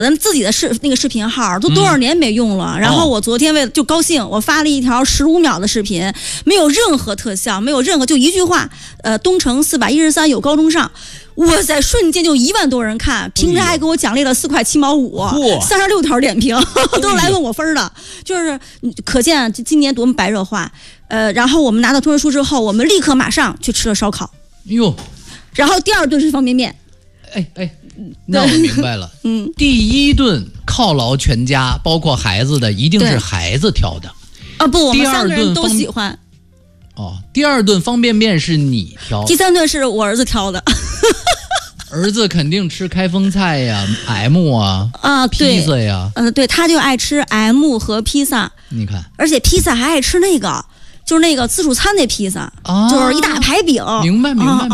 咱自己的那个视频号都多少年没用了，然后我昨天为了就高兴，我发了一条15秒的视频，没有任何特效，没有任何，就一句话，东城413有高中上。哇塞！瞬间就1万多人看，平台还给我奖励了4块7毛5，36条点评，都是来问我分的，就是可见今年多么白热化。然后我们拿到通知书之后，我们立刻马上去吃了烧烤。 哟， 然后第2顿是方便面。 那我明白了。第1顿犒劳全家，包括孩子的，一定是孩子挑的。 不，我们3个人都喜欢。 第2顿方便面是你挑， 第3顿是我儿子挑的。 儿子肯定吃开封菜呀、M 啊、披萨呀。 对，他就爱吃 M 和披萨。 你看， 而且披萨还爱吃那个，就是那个自助餐那披萨，就是一大排饼。 明白。